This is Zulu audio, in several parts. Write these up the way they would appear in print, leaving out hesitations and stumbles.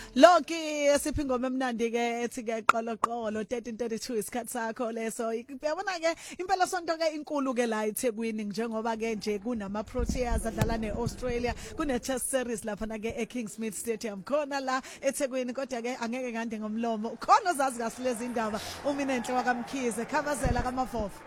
Loki siphi ingoma emnandi ke ethi ke qoloqolo 1332 isikhathi sakho leso uyabona ke impela sonto ke inkulu ke la eThekwini njengoba ke nje kunama Proteas adlala neAustralia kune Test series lapha na ke eKingsmead Stadium khona la eThekwini kodwa ke angeke ngande ngomlomo khona ozazi kahle lezi indaba umina enhle wakamkhize khavazela kamafofo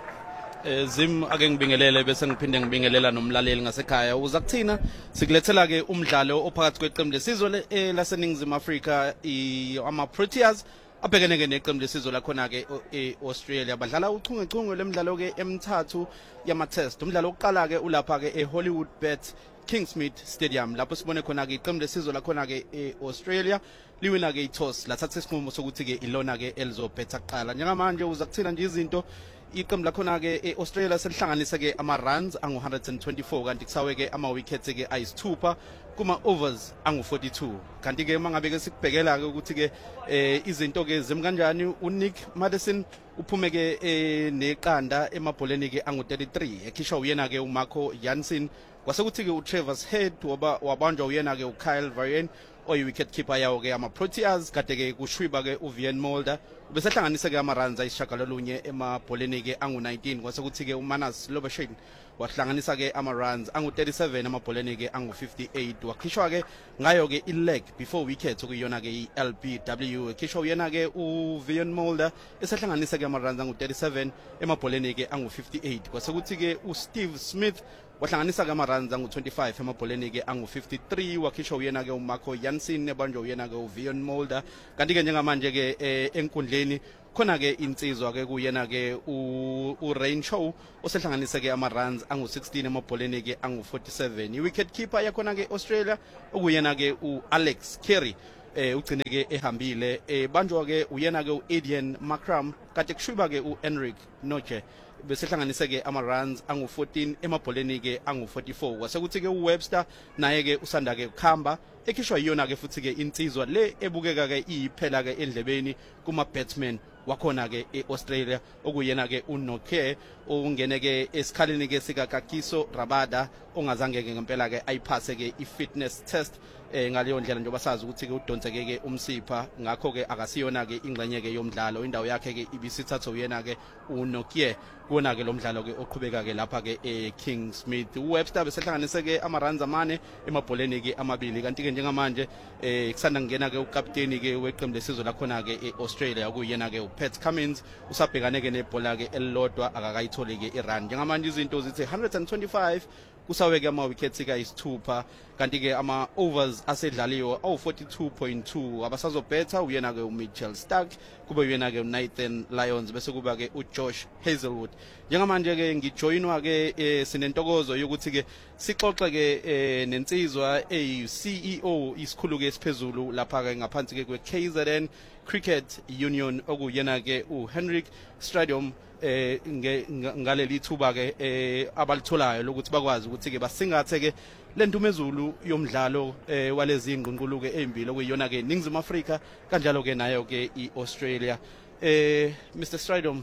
Zim ake ngibingelele bese ngiphinde ngibingelela nomlaleli ngasekhaya uza kuthina sikulethela ke umdlalo ophakathi kweqembu lesizwe laseNingizimu Afrika ama Proteas abhekene ke neqembu lesizwe lakhona ke eAustralia badlala uchungechunge lemidlalo ke emithathu yama test umdlalo oqala ke ulapha ke eHollywood Bet Kingsmead Stadium lapho sibone khona ke iqembu lesizwe lakhona ke eAustralia liwina ke iToss lathatha isinqumo sokuthi ke ilona ke elizobhetha kuqala njengamanje uza kuthina nje izinto iqembu lakhona ke eAustralia selihlanganisa ke ama runs angu 124 kanti kusawe ke ama wickets ke ayisithupha kuma overs angu 42 kanti ke mangabe ke sikubhekela ke ukuthi ke izinto ke zim kanjani uNick Madison uphume ke neqanda emabholeni ke angu 33 ekhishwa uyena ke uMarco Jansen kwase kuthi ke uTravis Head wabanjwa uyena ke uKyle Varian oyi wicket keeper yawo ke ama Proteas kade ke kushwiba ke uVian Mulder ubesehlanganisa ke ama runs ayishagalolunye emabholeni ke angu 19 kwase kuthi ke uManas Lobashin wahlanganisa ke ama runs angu 37 emabholeni ke angu 58 wakhishwa ke ngayo ke ileg before wicket okuyona ke iLBW ekhishwa uyena ke uVian Mulder esehlanganisa ke ama runs angu 37 emabholeni ke angu 58 kwase kuthi ke uSteve Smith wahlanganisa ke ama runs angu 25 emabholeni ke angu 53 wakhishwa uyena ke uMarco Jansen ebanjwa uyena ke uVian Mulder kanti ke njengamanje ke enkundleni khona ke insizwa ke kuyena ke uRain Shaw osehlanganisa ke ama runs angu 16 emabholeni ke angu 47 iwicket keeper yakhona ke Australia okuyena ke uAlex Carey ugcine ke ehambile banjwa ke uyena ke uAdian Makram kade kushwiba ke uHenrik Noche besehlanganise ke ama runs angu 14 emabholeni ke angu 44 kwase kuthi ke uWebster naye ke usanda ke ukuhamba ekhishwa iyona ke futhi ke insizwa le ebukeka ke iyiphela ke endlebeni kuma batsmen wakhona ke eAustralia okuyena ke uNoke ongene ke esikhaleni ke sika Kakiso Rabada ongazange ke ngempela ke ayiphase ke ifitness test ngaleyo ndlela njengoba sazi ukuthi ke udonseke ke umsipha ngakho ke akasiyona ke ingxenye ke yomdlalo indawo yakhe ke ibisithatha uyena ke uNokie kuona ke lo mdlalo ke oqhubeka ke lapha ke eKingsmead uWebster besehlanganise ke ama runs amane emabholeni ke amabili kanti ke njengamanje kusanda ngena ke ukapteni ke weqembu lesizwe lakhona ke eAustralia kuyena ke uPat Cummins usabhekane ke nebhola ke elilodwa akakayitholi ke irun njengamanje izinto zithi 125 kusawe ke ama wickets ka isithupha kanti ke ama overs asedlaliwe awu 42.2 abasazobetha uyena ke uMitchell Stark kube uyena ke uNathan Lyons bese kuba ke uJosh Hazelwood njengamanje ke ngijoinwa ke sinentokozo yokuthi ke sixoxe ke nensizwa eyiCEO isikhulu ke esiphezulu lapha ke ngaphansi ke kweKZN Cricket Union okuyena ke uHenrik Stradom ngaleli thuba ke abalitholayo lokuthi bakwazi ukuthi ke basingathe ke lentumezulu yomdlalo walezi ingqunqulu ke ezimbili okuyona ke Ningizimu Afrika kanjalo ke nayo ke iAustralia Mr Stradom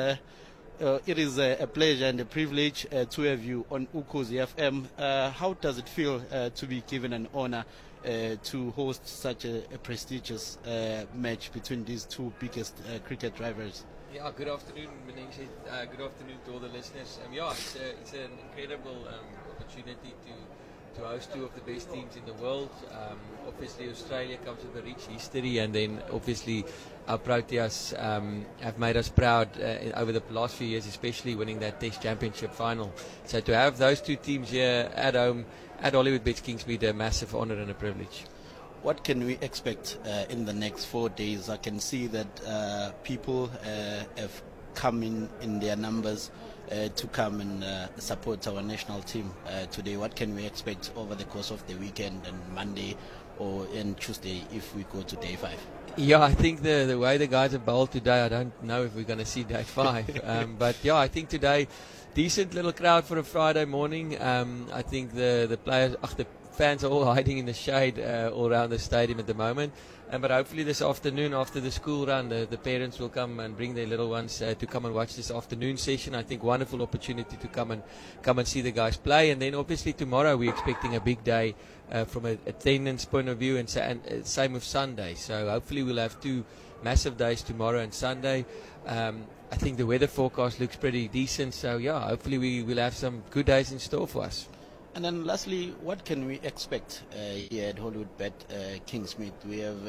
it is a pleasure and a privilege to have you on Ukhozi FM how does it feel to be given an honor to host such a prestigious match between these two biggest cricket rivals? Yeah, good afternoon, Manisha. Good afternoon to all the listeners. Yeah, it's an incredible opportunity to host two of the best teams in the world. Obviously, Australia comes with a rich history, and then obviously our Proteas have made us proud over the last few years, especially winning that Test Championship final. So to have those two teams here at home at Hollywood Bet Kingsmead, a massive honour and a privilege. What can we expect in the next 4 days? I can see that people have come in their numbers to come and support our national team today. What can we expect over the course of the weekend and Monday or and Tuesday if we go to day 5? Yeah, I think the way the guys have bowled today, I don't know if we're going to see day 5. But yeah, I think today, decent little crowd for a Friday morning. I think the players, fans are all hiding in the shade all around the stadium at the moment. But hopefully this afternoon, after the school run, the parents will come and bring their little ones to come and watch this afternoon session. I think wonderful opportunity to come and see the guys play. And then obviously tomorrow we're expecting a big day from a attendance point of view, and same with Sunday. So hopefully we'll have 2 massive days tomorrow and Sunday. I think the weather forecast looks pretty decent. So yeah, hopefully we will have some good days in store for us. And then lastly, what can we expect here at Hollywood Bet Kingsmead? We have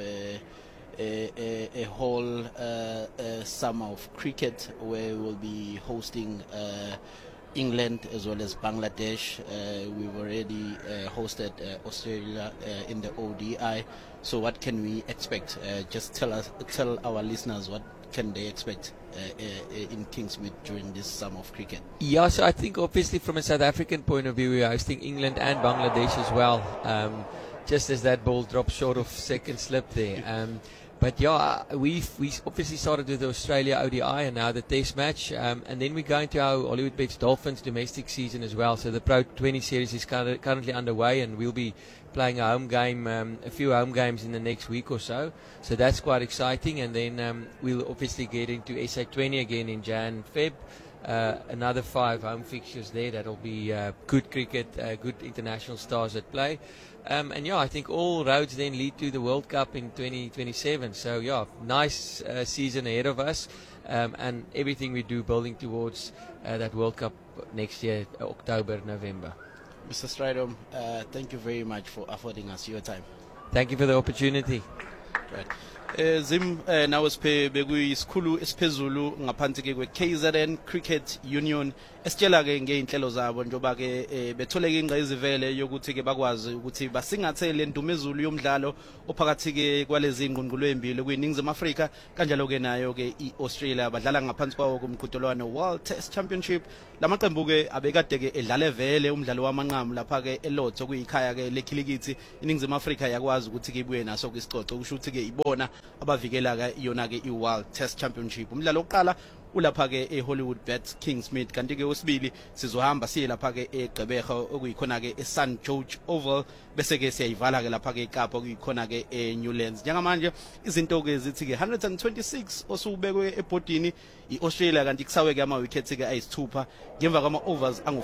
a whole summer of cricket where we'll be hosting England as well as Bangladesh. We've already hosted Australia in the ODI. So what can we expect? Just tell our listeners what can they expect in Kingsmead during this summer of cricket? Yeah, so I think obviously from a South African point of view, we're hosting England and Bangladesh as well, just as that ball dropped short of second slip there. But yeah, we obviously started with the Australia ODI and now the Test match, and then we're going to our Hollywood Bets Dolphins domestic season as well. So the Pro 20 series is currently underway, and we'll be playing a home game, a few home games in the next week or so. So that's quite exciting. And then we'll obviously get into SA20 again in Jan-Feb. Another 5 home fixtures there. That'll be good cricket, good international stars at play. And yeah, I think all roads then lead to the World Cup in 2027. So yeah, nice season ahead of us, and everything we do building towards that World Cup next year, October, November. Mr. Strydom, thank you very much for affording us your time. Thank you for the opportunity. Right. Zim nawe siphe bekuyisikhulu esiphezulu ngaphansi ke kwe-KZN Cricket Union esitshela ke ngeinhlelo zabo njoba ke betholeke ingqayizivele yokuthi ke bakwazi ukuthi basingathe le ndumezulu yomdlalo ophakathi ke kwalezi ingqungqulo embili kwiNingizimu Afrika kanjalo ke nayo ke iAustralia badlala ngaphansi kwawo kumqhudelwano World Test Championship. Lamaqembu ke abekade ke edlale vele umdlalo wamanqamu lapha ke eLotho kuyikhaya ke lekhilikithi iNingizimu Afrika yakwazi ukuthi ke ibuye naso kwisicoco kusho ukuthi ke ibona abavikela ke yona ke iWorld Test Championship. Umdlalo oqala ulapha ke eHollywood Bet Kingsmead, kanti ke wesibili sizohamba siye lapha ke eGqeberha okuyikhona ke eSt George Oval, bese ke siyayivala ke lapha ke eKapa okuyikhona ke eNewlands. Njengamanje izinto ke zithi ke 126 osubekwe ebhodini iAustralia, kanti kusawe ke ama wickets ke ayisithupha ngemva kwama overs angu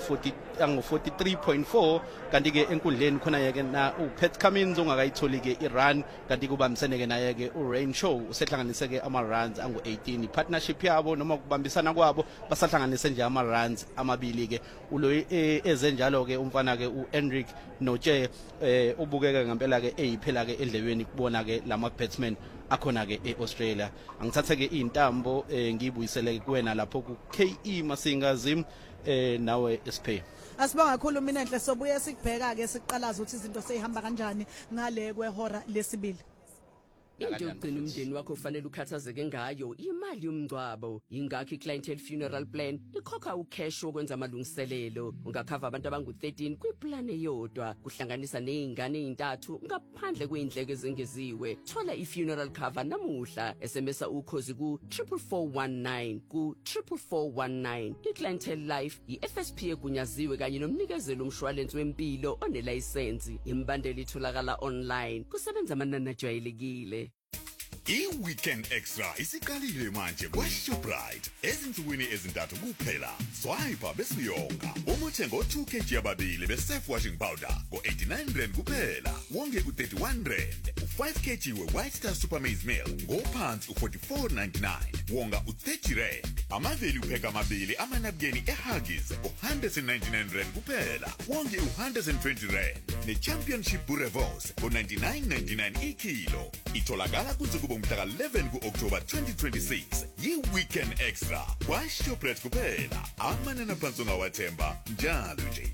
43.4, kanti ke enkundleni khona yeke na uPat Cummins ongakayitholi ke irun, kanti kubambisene ke naye ke uRain Shaw usehlanganise ke ama runs angu 18. Ipartnership yabo noma ukubambisana kwabo basahlanganise nje ama runs amabili ke ulo ezenjalo ke umfana ke uHenrik Noche ubukeka ngempela ke eyiphela ke endlebeni kubona ke lama batsmen akhona ke eAustralia. Angithathe ke intambo ngibuyisele kuwena lapho ku KE Masinga Zim nawe SP. Asibonga kakhulu mina enhle sobuye sikubheka ke siqalaza ukuthi izinto seyihamba kanjani ngale kwehora lesibili. Into ugcina umndeni wakho ufanele ukhathazeke ngayo imali yomngcwabo. Ingakho iClientele Funeral Plan ikhokha ucash wokwenza amalungiselelo. Ungakhava abantu abangu13 kwiplan eyodwa, kuhlanganisa nezingane ezintathu ngaphandle kweindleko ezengeziwe. Thola ifuneral cover namuhla, SMSa ukhozi ku 44419 ku 44419. iClientele Life iFSP egunyaziwe kanye nomnikezelo umshwalense wempilo onelicense. Imbandeli itholakala online, kusebenza amanani ajwayelekile. I-Weekend Extra isiqalile manje kwa-Shoprite. Ezinsukwini ezintathu kuphela. Swipe bese uyonga. Uma uthenga 2 kg yababili be-Safe Washing Powder ngo-R89 kuphela. Wonge u-R31. U-5 kg we-White Star Super Maize Meal ngophansi u-R44.99. Wonga u-R30. Amaveli upheka amabili amanabukeni eHuggies u-R199 kuphela. Wonge u-R120. Ne-Championship Boerewors ngo-99.99 ikilo. Itholakala kunsuku mhla ka-11 ku-October 2026. Yi-Weekend Extra kwa-Shoprite kuphela. Amanani aphansi ongawathemba njalo nje.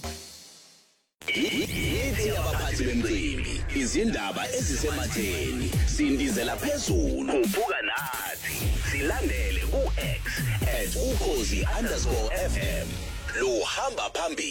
Yithi abaphathi bemicimbi, izindaba ezisematheni, sindizela phezulu, uvuka nathi, silandele ku-X @ukhozi_FM, lo hamba phambili.